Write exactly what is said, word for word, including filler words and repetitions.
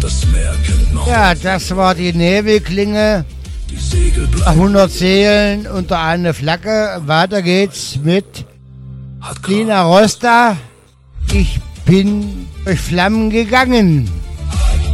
das Meer kennt noch. Ja, das war die Nebelklinge. Die Segel bleiben. hundert Seelen unter einer Flagge. Weiter geht's mit Hat Lina Rosta. Ich bin durch Flammen gegangen.